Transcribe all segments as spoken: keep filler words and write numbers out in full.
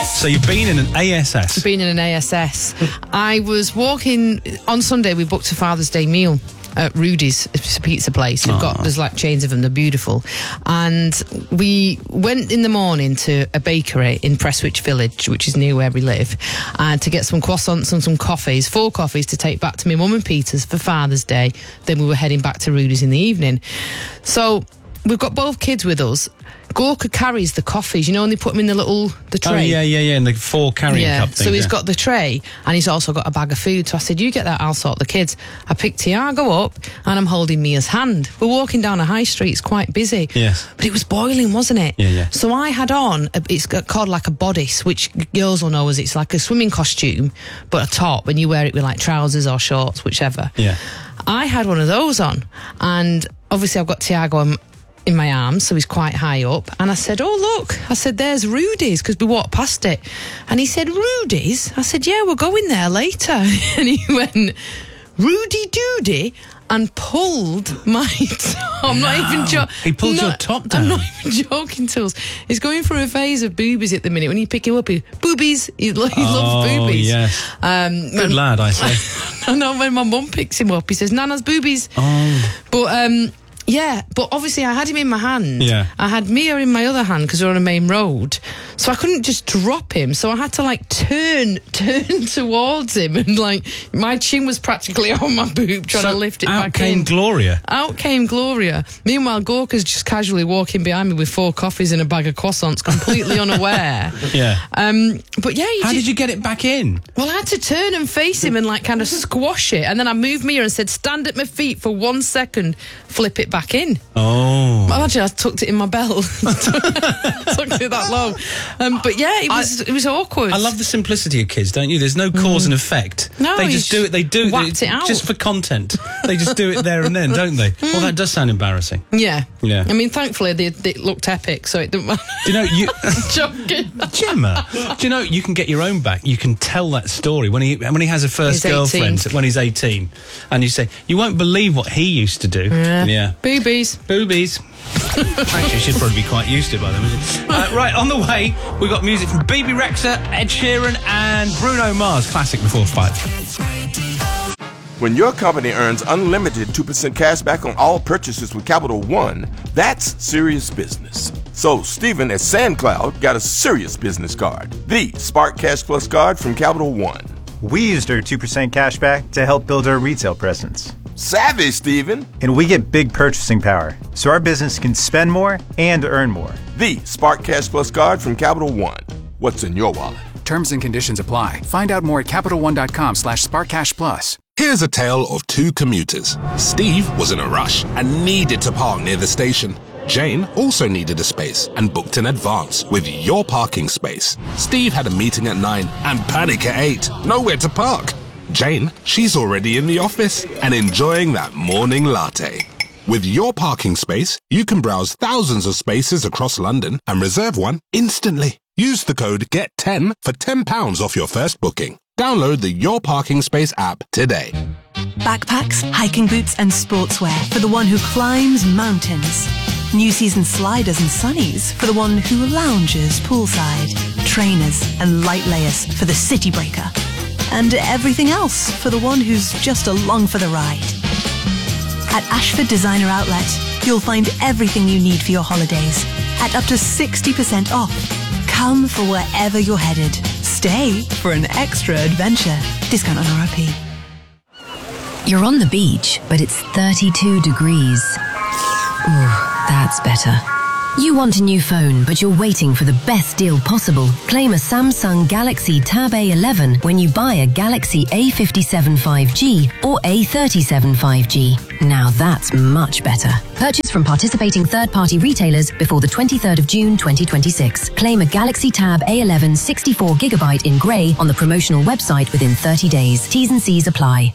So you've been in an A S S? Been in an A S S. I was walking... On Sunday, we booked a Father's Day meal at Rudy's. It's a pizza place. We've got, there's like chains of them. They're beautiful. And we went in the morning to a bakery in Prestwich Village, which is near where we live, uh, to get some croissants and some coffees, four coffees to take back to my mum and Peter's for Father's Day. Then we were heading back to Rudy's in the evening. So we've got both kids with us. Gorka carries the coffees, you know, and they put them in the little the tray. Oh, yeah, yeah, yeah, in the four carrying yeah. cup thing. So he's yeah. got the tray, and he's also got a bag of food. So I said, you get that, I'll sort the kids. I picked Tiago up, and I'm holding Mia's hand. We're walking down a high street, it's quite busy. Yes. But it was boiling, wasn't it? Yeah, yeah. So I had on, a, it's called like a bodice, which girls will know as it's like a swimming costume, but a top, and you wear it with like trousers or shorts, whichever. Yeah. I had one of those on, and obviously I've got Tiago in, in my arms, so he's quite high up, and I said, oh look, I said, there's Rudy's, because we walked past it, and he said, Rudy's? I said, yeah, we're going there later. And he went, Rudy Doody, and pulled my top. I'm no. not even joking. He pulled no, your top down. I'm not even joking, Tools. He's going through a phase of boobies at the minute. When you pick him up, he boobies. He, he oh, loves boobies. Yes. Um, Good lad, I say. I know when my mum picks him up, he says, Nana's boobies. Oh. But, um... yeah, but obviously I had him in my hand. Yeah. I had Mia in my other hand because we're on a main road. So I couldn't just drop him. So I had to like turn, turn towards him, and like my chin was practically on my boob trying so to lift it out back came in. Gloria. Out came Gloria. Meanwhile, Gorka's just casually walking behind me with four coffees and a bag of croissants, completely unaware. Yeah. Um, but yeah, you How just, did you get it back in? well, I had to turn and face him and like kind of squash it, and then I moved Mia and said, stand at my feet for one second, flip it back in. Oh. Imagine I tucked it in my belt. Tucked it that long. Um, but yeah, it was I, it was awkward. I love the simplicity of kids, don't you? There's no cause mm. and effect. No, they just do it. They do it, it out. just for content. They just do it there and then, don't they? Mm. Well, that does sound embarrassing. Yeah, yeah. I mean, thankfully they, they looked epic, so it didn't matter. Do you know you? Joking. Gemma, do you know you can get your own back? You can tell that story when he when he has a first he's girlfriend when he's eighteen, and you say you won't believe what he used to do. Yeah, yeah. boobies, boobies. Actually, you should probably be quite used to it by then, wouldn't you? Uh, right, on the way, we've got music from Bebe Rexha, Ed Sheeran, and Bruno Mars. Classic before five. When your company earns unlimited two percent cash back on all purchases with Capital One, that's serious business. So Stephen at SandCloud got a serious business card, the Spark Cash Plus card from Capital One. We used our two percent cash back to help build our retail presence. Savvy, Stephen. And we get big purchasing power, so our business can spend more and earn more. The Spark Cash Plus card from Capital One. What's in your wallet? Terms and conditions apply. Find out more at CapitalOne.com slash SparkCashPlus. Here's a tale of two commuters. Steve was in a rush and needed to park near the station. Jane also needed a space and booked in advance with Your Parking Space. Steve had a meeting at nine and panic at eight. Nowhere to park. Jane, she's already in the office and enjoying that morning latte. With Your Parking Space, you can browse thousands of spaces across London and reserve one instantly. Use the code get ten for ten pounds off your first booking. Download the Your Parking Space app today. Backpacks, hiking boots and sportswear for the one who climbs mountains. New season sliders and sunnies for the one who lounges poolside. Trainers and light layers for the city breaker. And everything else for the one who's just along for the ride. At Ashford Designer Outlet, you'll find everything you need for your holidays at up to sixty percent off. Come for wherever you're headed. Stay for an extra adventure. Discount on R R P. You're on the beach, but it's thirty-two degrees. Ooh, that's better. You want a new phone, but you're waiting for the best deal possible. Claim a Samsung Galaxy Tab A eleven when you buy a Galaxy A fifty-seven five G or A thirty-seven five G. Now that's much better. Purchase from participating third-party retailers before the twenty-third of June twenty twenty-six. Claim a Galaxy Tab A eleven sixty-four gigabyte in grey on the promotional website within thirty days. T's and C's apply.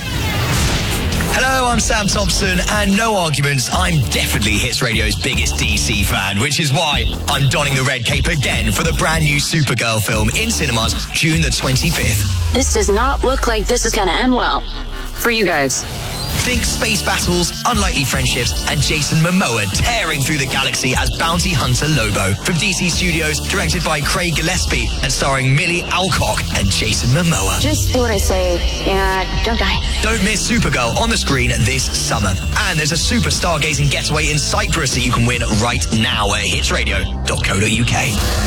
Hello, I'm Sam Thompson, and no arguments, I'm definitely Hits Radio's biggest D C fan, which is why I'm donning the red cape again for the brand new Supergirl film in cinemas June the twenty-fifth. This does not look like this is going to end well for you guys. Think space battles, unlikely friendships, and Jason Momoa tearing through the galaxy as bounty hunter Lobo. From D C Studios, directed by Craig Gillespie and starring Millie Alcock and Jason Momoa. Just do what I say and don't die. Don't miss Supergirl on the screen this summer. And there's a super stargazing getaway in Cyprus that you can win right now at hits radio dot co dot uk.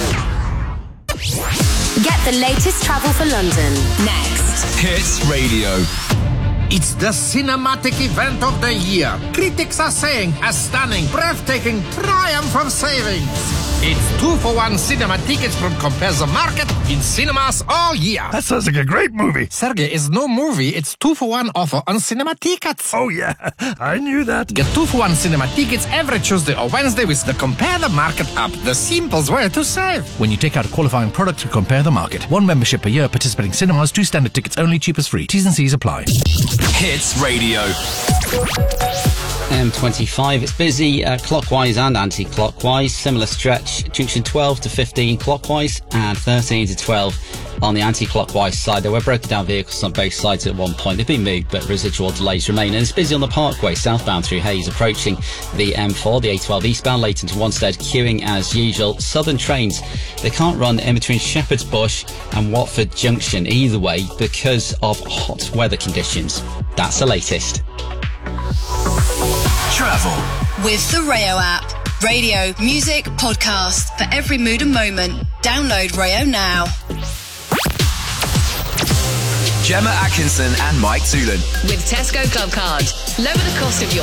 Get the latest travel for London next. Hits Radio. It's the cinematic event of the year. Critics are saying a stunning, breathtaking triumph of savings. It's two for one cinema tickets from Compare the Market in cinemas all year. That sounds like a great movie. Sergey, it's no movie. It's two for one offer on cinema tickets. Oh, yeah. I knew that. Get two for one cinema tickets every Tuesday or Wednesday with the Compare the Market app. The simplest way to save. When you take out a qualifying product to Compare the Market. One membership per year, participating cinemas, two standard tickets only, cheapest free. T's and C's apply. Hits Radio. M twenty-five, it's busy uh, clockwise and anti-clockwise. Similar stretch, junction twelve to fifteen clockwise and thirteen to twelve on the anti-clockwise side. There were broken down vehicles on both sides at one point. They've been moved, but residual delays remain. And it's busy on the Parkway, southbound through Hayes, approaching the M four, the A twelve eastbound, Leighton to Wanstead, queuing as usual. Southern trains, they can't run in between Shepherd's Bush and Watford Junction either way because of hot weather conditions. That's the latest. Travel with the Rayo app. Radio, music, podcast for every mood and moment. Download Rayo now. Gemma Atkinson and Mike Toolan. With Tesco Club Card. Lower the cost of your